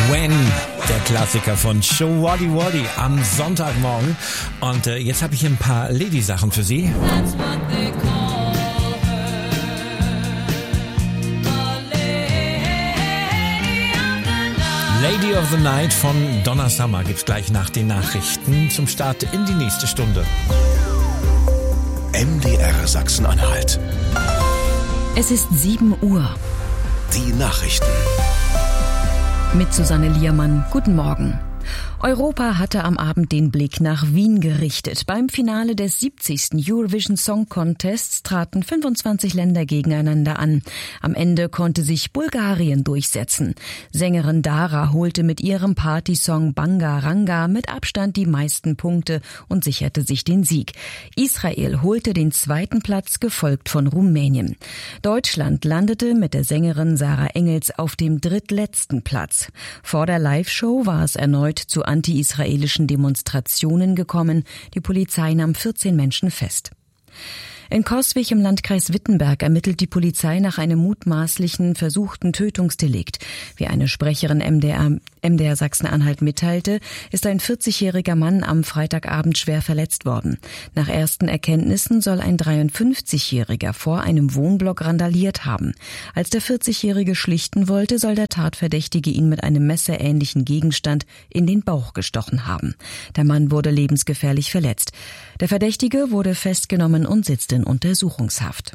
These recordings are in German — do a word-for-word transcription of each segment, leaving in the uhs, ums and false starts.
When, der Klassiker von Show Waddy Waddy am Sonntagmorgen. Und äh, jetzt habe ich ein paar Lady-Sachen für Sie. Lady of the Night von Donna Summer gibt's gleich nach den Nachrichten zum Start in die nächste Stunde. M D R Sachsen-Anhalt. Es ist sieben Uhr. Die Nachrichten. Mit Susanne Liermann. Guten Morgen. Europa hatte am Abend den Blick nach Wien gerichtet. Beim Finale des siebzigsten Eurovision Song Contests traten fünfundzwanzig Länder gegeneinander an. Am Ende konnte sich Bulgarien durchsetzen. Sängerin Dara holte mit ihrem Partysong Banga Ranga mit Abstand die meisten Punkte und sicherte sich den Sieg. Israel holte den zweiten Platz, gefolgt von Rumänien. Deutschland landete mit der Sängerin Sarah Engels auf dem drittletzten Platz. Vor der Live-Show war es erneut zu anti-israelischen Demonstrationen gekommen. Die Polizei nahm vierzehn Menschen fest. In Coswig im Landkreis Wittenberg ermittelt die Polizei nach einem mutmaßlichen versuchten Tötungsdelikt. Wie eine Sprecherin M D R, M D R Sachsen-Anhalt mitteilte, ist ein vierzigjähriger Mann am Freitagabend schwer verletzt worden. Nach ersten Erkenntnissen soll ein dreiundfünfzigjähriger vor einem Wohnblock randaliert haben. Als der vierzigjährige schlichten wollte, soll der Tatverdächtige ihn mit einem messerähnlichen Gegenstand in den Bauch gestochen haben. Der Mann wurde lebensgefährlich verletzt. Der Verdächtige wurde festgenommen und sitzt in Untersuchungshaft.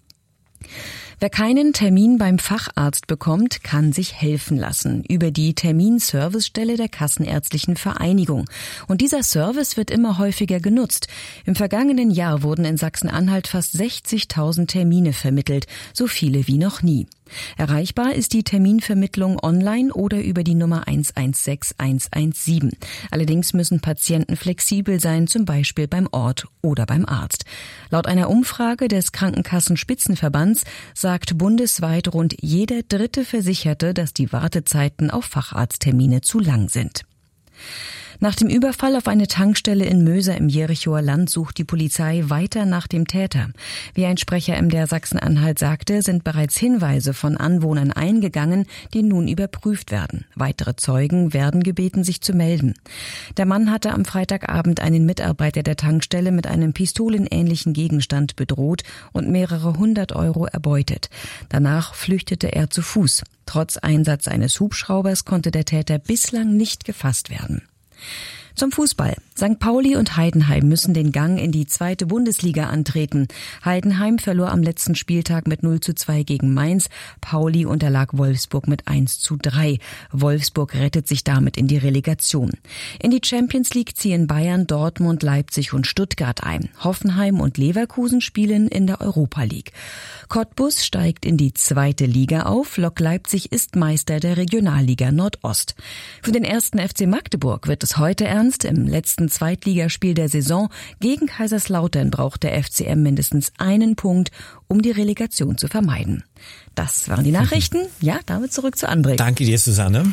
Wer keinen Termin beim Facharzt bekommt, kann sich helfen lassen über die Terminservicestelle der Kassenärztlichen Vereinigung. Und dieser Service wird immer häufiger genutzt. Im vergangenen Jahr wurden in Sachsen-Anhalt fast sechzigtausend Termine vermittelt, so viele wie noch nie. Erreichbar ist die Terminvermittlung online oder über die Nummer eins eins sechs eins eins sieben. Allerdings müssen Patienten flexibel sein, zum Beispiel beim Ort oder beim Arzt. Laut einer Umfrage des Krankenkassenspitzenverbands sagt bundesweit rund jeder dritte Versicherte, dass die Wartezeiten auf Facharzttermine zu lang sind. Nach dem Überfall auf eine Tankstelle in Möser im Jerichower Land sucht die Polizei weiter nach dem Täter. Wie ein Sprecher M D R Sachsen-Anhalt sagte, sind bereits Hinweise von Anwohnern eingegangen, die nun überprüft werden. Weitere Zeugen werden gebeten, sich zu melden. Der Mann hatte am Freitagabend einen Mitarbeiter der Tankstelle mit einem pistolenähnlichen Gegenstand bedroht und mehrere hundert Euro erbeutet. Danach flüchtete er zu Fuß. Trotz Einsatz eines Hubschraubers konnte der Täter bislang nicht gefasst werden. Zum Fußball. Sankt Pauli und Heidenheim müssen den Gang in die zweite Bundesliga antreten. Heidenheim verlor am letzten Spieltag mit null zu zwei gegen Mainz. Pauli unterlag Wolfsburg mit eins zu drei. Wolfsburg rettet sich damit in die Relegation. In die Champions League ziehen Bayern, Dortmund, Leipzig und Stuttgart ein. Hoffenheim und Leverkusen spielen in der Europa League. Cottbus steigt in die zweite Liga auf. Lok Leipzig ist Meister der Regionalliga Nordost. Für den ersten F C Magdeburg wird es heute ernst. Im letzten Zweitligaspiel der Saison gegen Kaiserslautern braucht der F C M mindestens einen Punkt, um die Relegation zu vermeiden. Das waren die Nachrichten. Ja, damit zurück zu André. Danke dir, Susanne.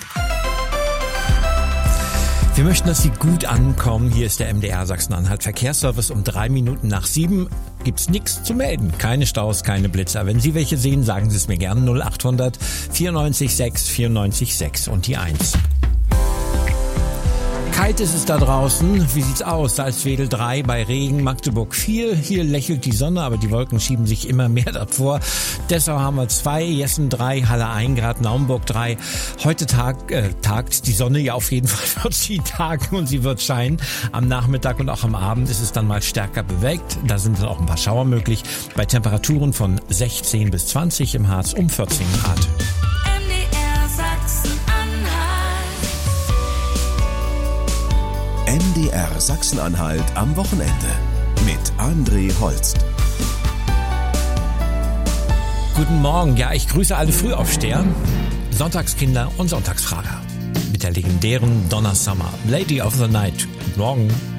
Wir möchten, dass Sie gut ankommen. Hier ist der M D R Sachsen-Anhalt Verkehrsservice. Um drei Minuten nach sieben gibt's nichts zu melden. Keine Staus, keine Blitzer. Wenn Sie welche sehen, sagen Sie es mir gerne. null acht hundert vierundneunzig sechs vierundneunzig sechs und die eins. Kalt ist es da draußen. Wie sieht's aus? Salzwedel drei bei Regen, Magdeburg vier. Hier lächelt die Sonne, aber die Wolken schieben sich immer mehr davor. Dessau haben wir zwei, Jessen drei, Halle ein Grad, Naumburg drei. Heute Tag, äh, tagt die Sonne, ja auf jeden Fall wird sie tagen und sie wird scheinen. Am Nachmittag und auch am Abend ist es dann mal stärker bewölkt. Da sind dann auch ein paar Schauer möglich. Bei Temperaturen von sechzehn bis zwanzig, im Harz um vierzehn Grad. M D R Sachsen-Anhalt am Wochenende mit André Holst. Guten Morgen, ja, ich grüße alle Frühaufsteher, Sonntagskinder und Sonntagsfrager mit der legendären Donna Summer, Lady of the Night. Guten Morgen.